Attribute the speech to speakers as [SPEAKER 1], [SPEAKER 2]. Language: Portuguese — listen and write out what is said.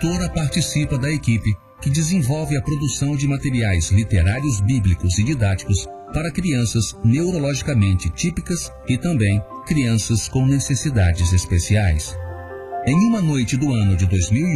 [SPEAKER 1] autora participa da equipe que desenvolve a produção de materiais literários bíblicos e didáticos para crianças neurologicamente típicas e também crianças com necessidades especiais. Em uma noite do ano de 2001,